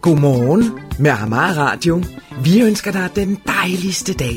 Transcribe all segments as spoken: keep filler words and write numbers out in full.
Godmorgen med Amager Radio. Vi ønsker dig den dejligste dag.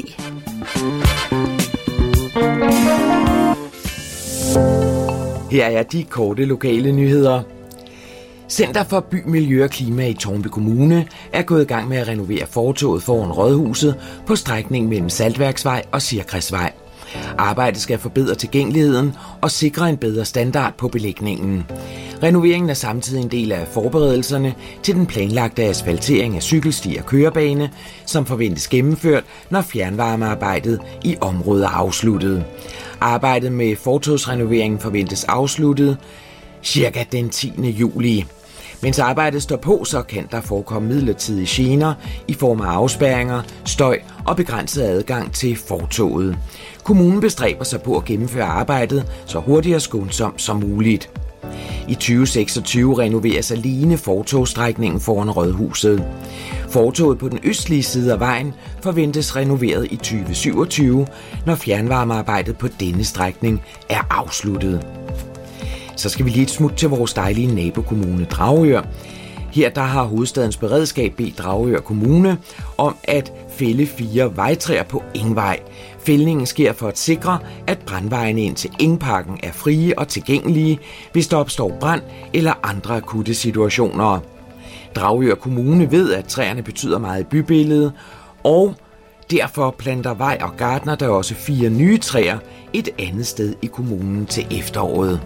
Her er de korte lokale nyheder. Center for By, Miljø og Klima i Tårnby Kommune er gået i gang med at renovere fortovet foran Rådhuset på strækningen mellem Saltværksvej og Sirkgræsvej. Arbejdet skal forbedre tilgængeligheden og sikre en bedre standard på belægningen. Renoveringen er samtidig en del af forberedelserne til den planlagte asfaltering af cykelsti og kørebane, som forventes gennemført, når fjernvarmearbejdet i området er afsluttet. Arbejdet med fortogsrenoveringen forventes afsluttet cirka den tiende juli. Mens arbejdet står på, så kan der forekomme midlertidige gener i form af afspærringer, støj og begrænset adgang til fortoget. Kommunen bestræber sig på at gennemføre arbejdet så hurtigt og skånsomt som muligt. I tyve seksogtyve renoveres alene fortogsstrækningen foran Rådhuset. Fortoget på den østlige side af vejen forventes renoveret i tyve syvogtyve, når fjernvarmearbejdet på denne strækning er afsluttet. Så skal vi lige et smut til vores dejlige nabokommune Dragør. Her der har hovedstadens beredskab bedt Dragør Kommune om at fælde fire vejtræer på Engvej. Fældningen sker for at sikre, at brandvejene ind til Engparken er frie og tilgængelige, hvis der opstår brand eller andre akutte situationer. Dragør Kommune ved, at træerne betyder meget i bybilledet, og derfor planter Vej og Gartner der også fire nye træer et andet sted i kommunen til efteråret.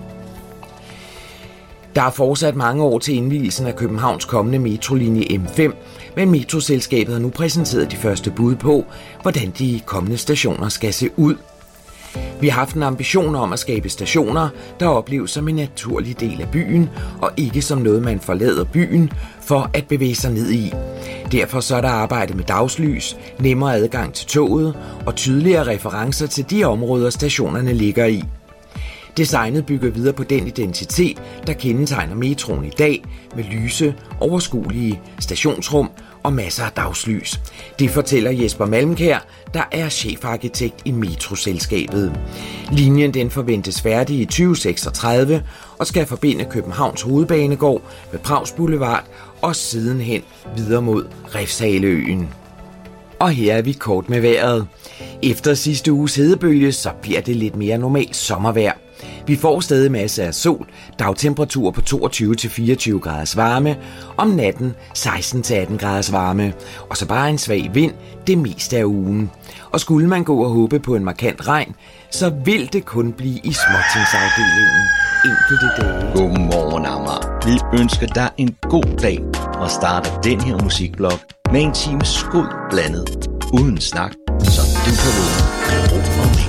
Der er fortsat mange år til indvielsen af Københavns kommende metrolinje M fem, men metroselskabet har nu præsenteret de første bud på, hvordan de kommende stationer skal se ud. Vi har haft en ambition om at skabe stationer, der opleves som en naturlig del af byen, og ikke som noget, man forlader byen for at bevæge sig ned i. Derfor så er der arbejdet med dagslys, nemmere adgang til toget og tydeligere referencer til de områder, stationerne ligger i. Designet bygger videre på den identitet, der kendetegner metroen i dag, med lyse, overskuelige stationsrum og masser af dagslys. Det fortæller Jesper Malmkjær, der er chefarkitekt i metroselskabet. Linjen den forventes færdig i tyve seksogtredive og skal forbinde Københavns Hovedbanegård med Prags Boulevard og sidenhen videre mod Refshaleøen. Og her er vi kort med vejret. Efter sidste uges hedebølge, så bliver det lidt mere normalt sommervejr. Vi får stadig masser af sol, dagtemperaturer på toogtyve til fireogtyve graders varme, om natten seksten til atten graders varme, og så bare en svag vind det meste af ugen. Og skulle man gå og håbe på en markant regn, så vil det kun blive i småtingsafdelingen enkelte dage. Godmorgen, Amager. Vi ønsker dig en god dag og starter den her musikblog med en time skud blandet, uden snak, så du kan vågne med ro og ro.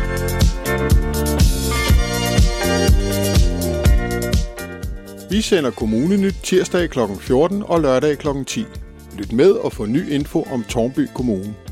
Vi sender Kommunenyt tirsdag klokken fjorten og lørdag klokken ti. Lyt med og få ny info om Tårnby Kommune.